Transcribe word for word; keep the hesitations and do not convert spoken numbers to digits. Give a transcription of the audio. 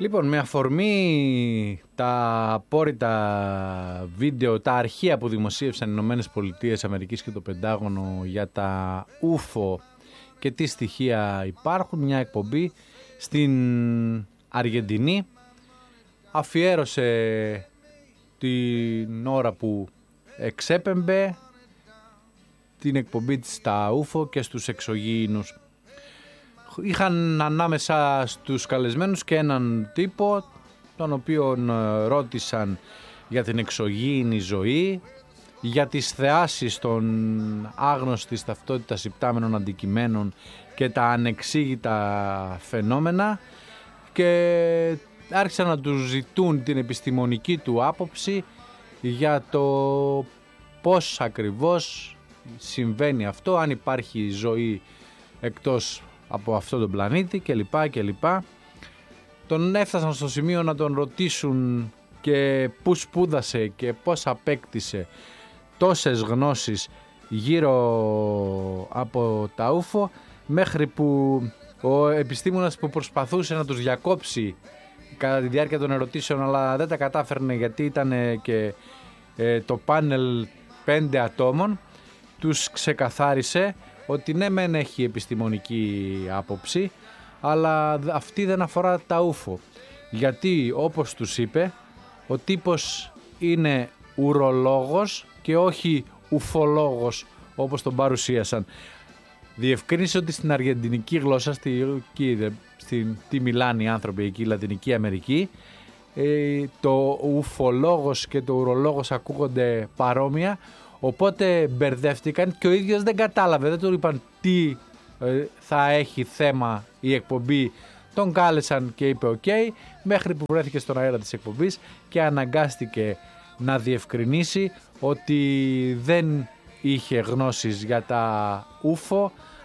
Λοιπόν, με αφορμή τα απόρριτα βίντεο, τα αρχεία που δημοσίευσαν οι Ηνωμένες Πολιτείες Αμερικής και το Πεντάγωνο για τα ούφο και τι στοιχεία υπάρχουν, μια εκπομπή στην Αργεντινή αφιέρωσε την ώρα που εξέπεμπε την εκπομπή της στα ούφο και στους εξωγήινους. Είχαν ανάμεσα στους καλεσμένους και έναν τύπο τον οποίον ρώτησαν για την εξωγήινη ζωή, για τις θεάσεις των άγνωστης ταυτότητας υπτάμενων αντικειμένων και τα ανεξήγητα φαινόμενα, και άρχισαν να του ζητούν την επιστημονική του άποψη για το πώς ακριβώς συμβαίνει αυτό, αν υπάρχει ζωή εκτός από αυτόν τον πλανήτη κλπ. κλπ. Τον έφτασαν στο σημείο να τον ρωτήσουν και πού σπούδασε και πώς απέκτησε τόσες γνώσεις γύρω από τα ούφο, μέχρι που ο επιστήμονας που προσπαθούσε να τους διακόψει κατά τη διάρκεια των ερωτήσεων, αλλά δεν τα κατάφερνε γιατί ήταν και ε, το πάνελ πέντε ατόμων, τους ξεκαθάρισε ότι ναι μεν έχει επιστημονική άποψη, αλλά αυτή δεν αφορά τα ούφο, γιατί όπως τους είπε, ο τύπος είναι ουρολόγος και όχι ουφολόγος όπως τον παρουσίασαν. Διευκρίνησε ότι στην αργεντινική γλώσσα, στη, στη, τι μιλάνε οι άνθρωποι εκεί, η Λατινική Αμερική, ε, το ουφολόγος και το ουρολόγος ακούγονται παρόμοια, οπότε μπερδεύτηκαν και ο ίδιος δεν κατάλαβε, δεν του είπαν τι ε, θα έχει θέμα η εκπομπή. Τον κάλεσαν και είπε ok, μέχρι που βρέθηκε στον αέρα της εκπομπής και αναγκάστηκε να διευκρινίσει ότι δεν είχε γνώσεις για τα ούφο,